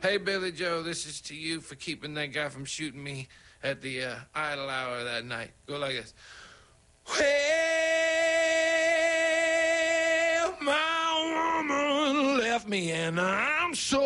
Hey, Billy Joe, this is to you for keeping that guy from shooting me at the idle hour that night. Go like this. Well, my woman left me and I'm so